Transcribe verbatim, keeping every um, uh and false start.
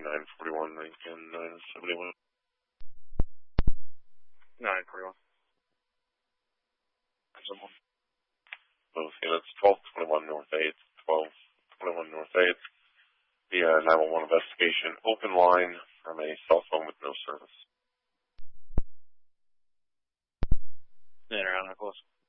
nine forty-one Lincoln, nine seventy-one. nine forty-one. Both units, twelve twenty-one North eighth, twelve twenty-one North eighth. The uh, nine one one investigation, open line from a cell phone with no service. Yeah, around Nicholas.